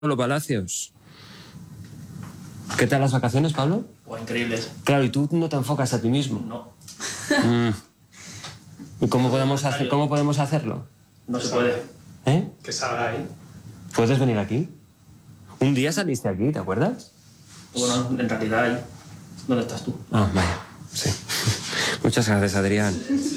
Pablo Palacios. ¿Qué tal las vacaciones, Pablo? Pues increíbles. Claro, y tú no te enfocas a ti mismo. No. ¿Y cómo podemos hacerlo? No se puede. ¿Eh? Que salga ahí. ¿Puedes venir aquí? Un día saliste aquí, ¿te acuerdas? Bueno, en realidad ahí. ¿Dónde estás tú? Ah, vaya. Sí. Muchas gracias, Adrián.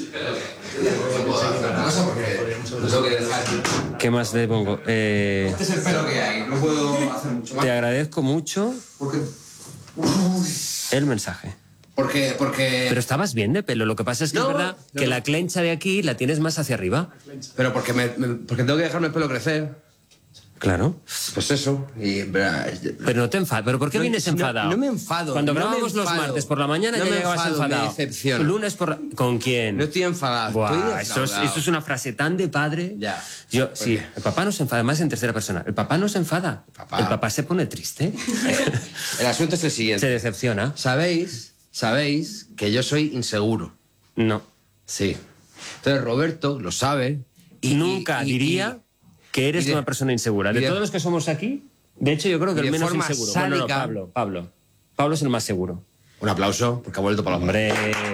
¿Qué más le pongo? Este es el pelo que hay, no puedo hacer mucho más. Te agradezco mucho Porque... el mensaje. Porque... Pero estabas bien de pelo. Lo que pasa es que es verdad que la clencha de aquí la tienes más hacia arriba. Pero porque tengo que dejarme el pelo crecer. Claro. Pues eso. Pero no te enfadas. ¿Pero por qué vienes enfadado? No me enfado. Cuando grabamos los martes por la mañana ya llegabas enfadado. Me decepciona. Lunes por la... ¿Con quién? No estoy enfadado. Buah, estoy eso es una frase tan de padre. Ya. Sí, el papá no se enfada, más en tercera persona. El papá no se enfada. El papá se pone triste. El asunto es el siguiente. Se decepciona. ¿Sabéis que yo soy inseguro? No. Sí. Entonces Roberto lo sabe. Nunca diría que eres una persona insegura. De todos los que somos aquí, de hecho yo creo que el menos inseguro. Bueno, no, Pablo. Pablo es el más seguro. Un aplauso, porque ha vuelto para los hombre.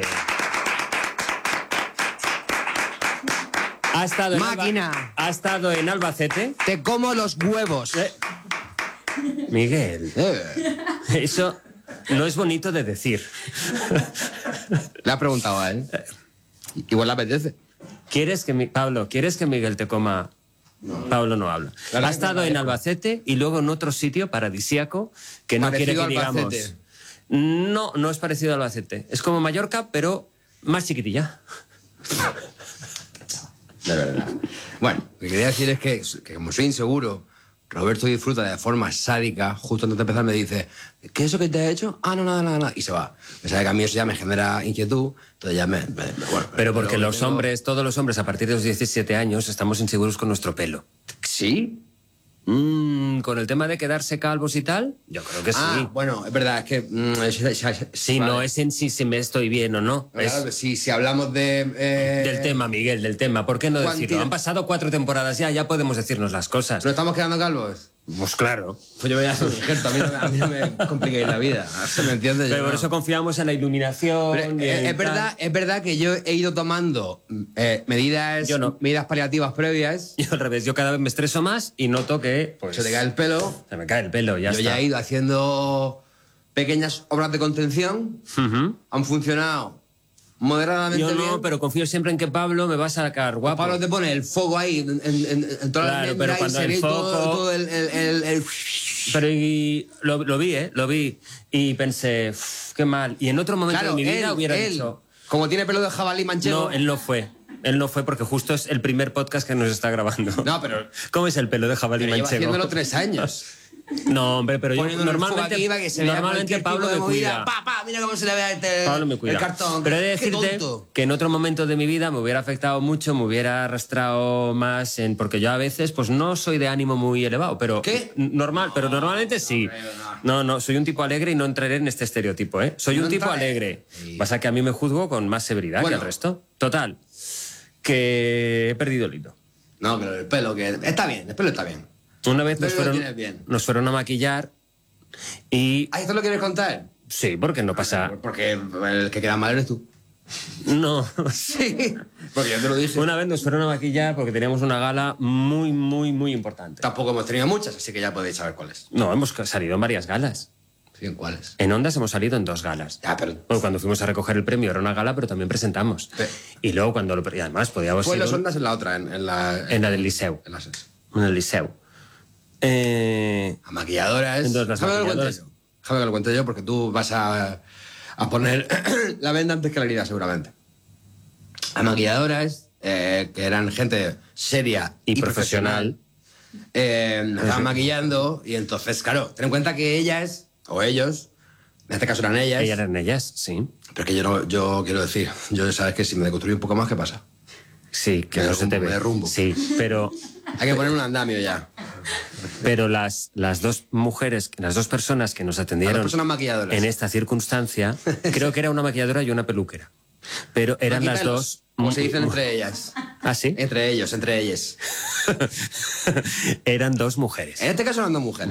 Ha estado en Albacete. Te como los huevos. Miguel, eso no es bonito de decir. Le ha preguntado a él. Igual le apetece. Pablo, ¿quieres que Miguel te coma? No. Pablo no habla. Ha estado en Albacete y luego en otro sitio paradisíaco que no quiere que digamos. No es parecido a Albacete. Es como Mallorca, pero más chiquitilla. De verdad. Bueno, lo que quería decir es que como soy inseguro, Roberto disfruta de forma sádica. Justo antes de empezar me dice: ¿qué es eso que te ha hecho? Ah, no, nada. Y se va. Me sabe que a mí eso ya me genera inquietud. Entonces ya bueno, pero porque todos los hombres a partir de los 17 años estamos inseguros con nuestro pelo. ¿Sí? Con el tema de quedarse calvos y tal, yo creo que sí. Bueno, es verdad, es que... sí, vale. No es en sí si me estoy bien o no. Claro, si hablamos de... Del tema, Miguel, del tema. ¿Por qué no decirlo? Han pasado 4 temporadas ya podemos decirnos las cosas. ¿No estamos quedando calvos? Pues claro. Pues yo voy a hacer un ejemplo, a mí no me compliquéis la vida. ¿Se me entiende? Pero por eso confiamos en la iluminación. Es verdad que yo he ido tomando medidas paliativas previas. Yo al revés, yo cada vez me estreso más y noto que... Pues, se te cae el pelo. Se me cae el pelo, ya está. Yo ya he ido haciendo pequeñas obras de contención. Han funcionado moderadamente bien. Yo no, pero confío siempre en que Pablo me va a sacar guapo. Pablo te pone el fuego ahí en toda la pero cuando el foco... todo el... Pero lo vi y pensé, qué mal. Y en otro momento de mi vida hubiera dicho... Como tiene pelo de jabalí manchego... No, él no fue porque justo es el primer podcast que nos está grabando. No, pero... ¿Cómo es el pelo de jabalí manchego? Lleva haciéndolo 3 años. No, hombre, pero yo normalmente Pablo me cuida. Mira cómo se le ve el cartón. Pero he de decirte que en otro momento de mi vida me hubiera afectado mucho, me hubiera arrastrado más porque yo a veces pues no soy de ánimo muy elevado, pero pero normalmente sí. No, soy un tipo alegre y no entraré en este estereotipo, ¿eh? Soy un tipo alegre. Pasa que a mí me juzgo con más severidad que el resto. Total, que he perdido el hilo. No, pero el pelo está bien, el pelo está bien. Una vez nos fueron a maquillar y... ¿Esto lo quieres contar? Sí, porque no pasa... Porque el que queda mal eres tú. No. Sí, porque yo te lo dije. Una vez nos fueron a maquillar porque teníamos una gala muy, muy, muy importante. Tampoco hemos tenido muchas, así que ya podéis saber cuáles. No, hemos salido en varias galas. Sí, ¿en cuáles? En Ondas hemos salido en 2 galas. Pero... Bueno, cuando fuimos a recoger el premio era una gala, pero también presentamos. Sí. Y luego cuando y además podíamos... Fue en las Ondas en la otra, en la del Liceu. En el Liceu. A maquilladoras. Entonces, déjame que lo cuente yo, porque tú vas a poner la venda antes que la herida, seguramente. A maquilladoras, que eran gente seria y profesional, estaban maquillando, y entonces, claro, ten en cuenta que ellas, o ellos, en este caso eran ellas. Ellas eran ellas, sí. Pero que yo quiero decir, yo sabes que si me deconstruyo un poco más, ¿qué pasa? Sí, que no se te ve. Me derrumbo. Sí, pero... Hay que poner un andamio ya. Pero las 2 mujeres, las 2 personas que nos atendieron en esta circunstancia, creo que era una maquilladora y una peluquera. Pero eran las 2... Como se dicen entre ellas. ¿Ah, sí? Entre ellos, entre ellas. Eran 2 mujeres. En este caso eran 2 mujeres.